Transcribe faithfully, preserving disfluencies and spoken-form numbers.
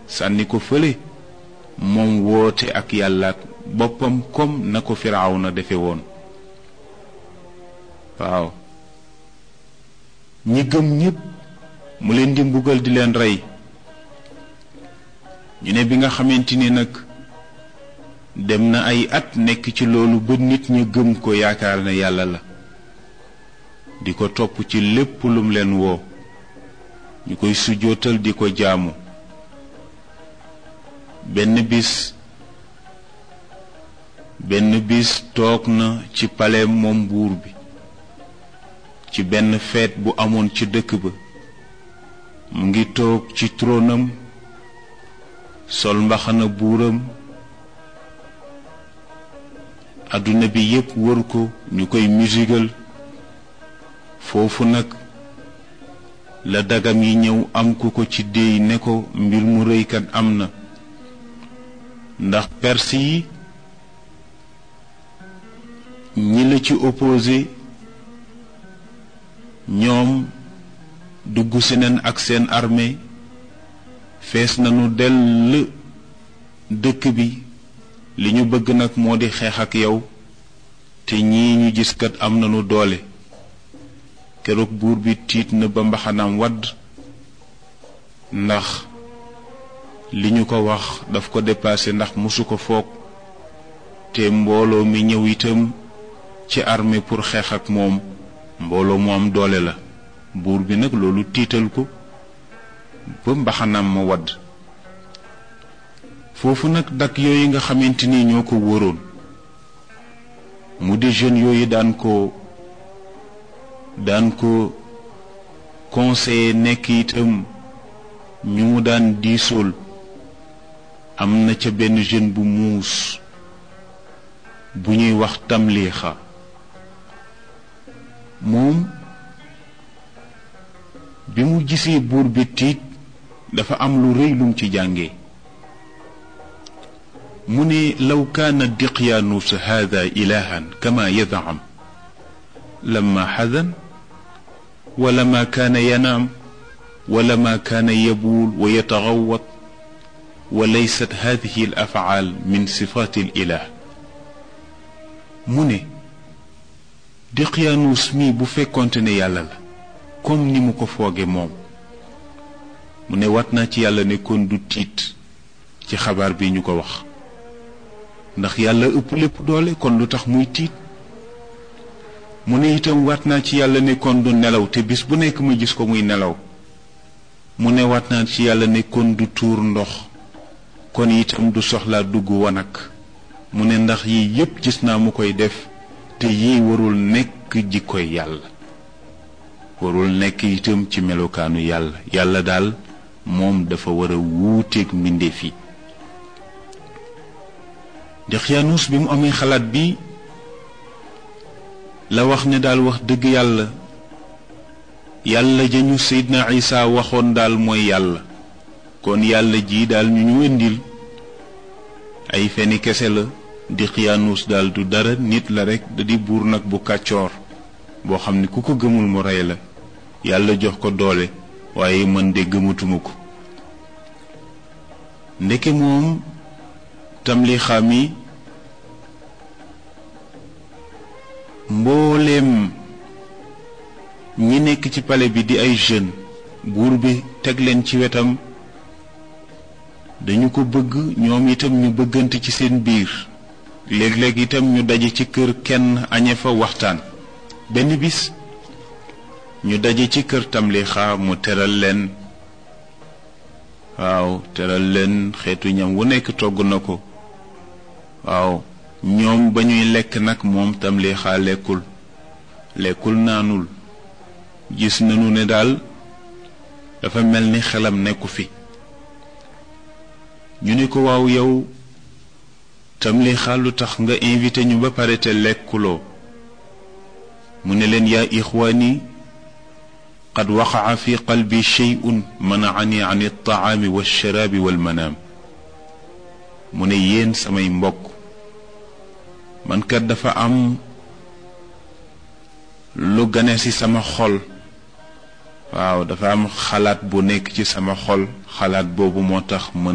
sànni ko fële moom woote ak yàlla boppam comme na ko Firawna defe woon. waaw ñi gëm ñépp mu leen di mbugal di leen rey. ñu ne bi nga xamante ni nag dem na ay at nekk ci loolu ba nit ñi gëm ko yaakaar ne yàlla la di ko topp ci lépp lum leen woo ñu koy sujjootal di ko jaamu. benn bis benn bis toog na ci paleem moom buur bi ci benn feet bu amoon ci dëkk ba mu ngi toog ci tronam sol mbaxana buuram adduna bi yépp wër ko ñu koy musigal. foofu nag la dagam yi ñëw am ku ko ci déey ne ko mbir mu rëykat am na ndax perse yi ñi la ci opposé ñoom dugg si nañ ak seen armée fees nañu dell dëkk bi li ñu bëgg nag moo di xeex ak yow te ñii ñu gis kat am nañu doole. keroog buur bi tiit na ba mbaxanaam wadd ndax li ñu ko wax daf ko dépassé ndax musu ko foog te mbooloo mi ñëw itam ci armée pour xeex ak moom mbooloo mu am doole la. buur bi nag loolu tiital ko ba mbaxanaam ma wadd. foofu nag dak yooyu nga xamante ni ñoo ko wóoroon mu di jeunes yooyu daan ko daan ko conseiller nekk itam ñu mu daan diisool. am na ca benn jeune bu muus bu ñuy wax Tamlixa. moom bi mu gisee buur bi tiit dafa am lu rëy lum ci jànge. mu ne law kaana Diqyaanus haada ilahan kama yad'am lamma xadan wala ma kaana yanaam wala ma kaana yabuul wa yataxawat wa laysat hadihi al afcaal min sifaati al ilah. mu ne Diqyaanus mi bu fekkonte ne yàlla la comme ni mu ko fooge moom mu ne wat naa ci yàlla ne kon du tiit ci xabaar bi ñu ko wax ndax yàlla ëpp lépp doole kon lu tax muy tiit. mu ne itam waat naa ci yàlla ne kon du nelaw te bis bu nekk ma gis ko muy nelaw. mu ne waat naa ci yàlla ne kon du tuur ndox kon itam du soxlaa dugg wanag. mu ne ndax yii yépp gis naa mu koy def te yii warul nekk jikkoy yàlla warul nekk itam ci melokaanu yàlla. yàlla daal moom dafa war a wuuteeg mbindeef yi. Diqyaanus bi mu amee xalaat bi la wax ne daal wax dëgg yàlla yàlla jañu Seydina Isa waxoon daal mooy yàlla kon yàlla ji daal ñu ñu wëndil ay feni kese la. Diqyaanus daal du dara nit la rekk da di buur nag bu kàccoor boo xam ne ku ko gëmul mu rey la. yàlla jox ko doole waaye man de gëmatuma ko. ndeke moom Tamlixa mi mbooleem ñi nekk ci palais bi di ay jeunes buur bi teg leen ci wetam dañu ko bëgg ñoom itam ñu bëggante ci seen biir. léeg-léeg itam ñu daje ci kër kenn añe fa waxtaan. benn bis ñu daje ci kër Tamlixa mu teral leen. waaw teral leen xeetu ñam wu nekk togg na ko. waaw ñoom ba ñuy lekk nag moom Tamlixa lekkul lekkul naanul. gis nañu ne daal dafa mel ni xelam nekku fi. ñu ne ko waaw yow Tamlixa lu tax nga invité ñu ba pare te lekkuloo. mu ne leen yaa ixwaani qad waqaca fi qalbi shay'un manacani an altacaami walsharaabi walmanaam. mu ne yéen samay mbokk man kat dafa am lu gane ci sama xol. waaw dafa am xalaat bu nekk ci sama xol xalaat boobu moo tax ma